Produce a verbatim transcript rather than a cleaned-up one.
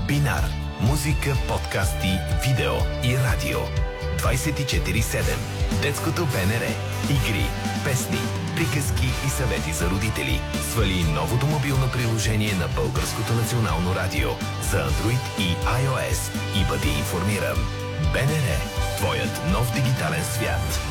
Бинар. Музика, подкасти, видео и радио. двайсет и четири седем. Детското БНР. Игри, песни, приказки и съвети за родители. Свали новото мобилно приложение на Българското национално радио за Android и iOS и бъди информиран. БНР. Твоят нов дигитален свят.